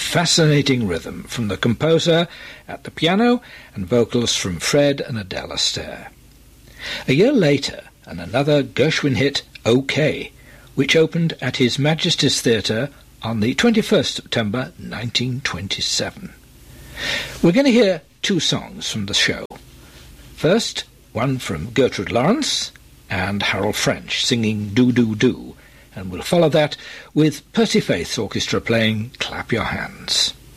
fascinating rhythm from the composer at the piano and vocals from Fred and Adele Astaire. A year later, and another Gershwin hit, OK, which opened at His Majesty's Theatre on the 21st September 1927. We're going to hear two songs from the show. First, one from Gertrude Lawrence and Harold French singing Do Do Do, and we'll follow that with Percy Faith's orchestra playing Clap Your Hands.